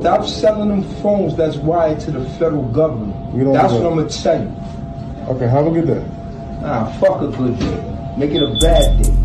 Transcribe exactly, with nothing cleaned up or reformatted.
Stop selling them phones that's wired to the federal government. We don't That's do what that. I'm gonna tell you. Okay, have a good day. Ah, fuck a good day. Make it a bad day.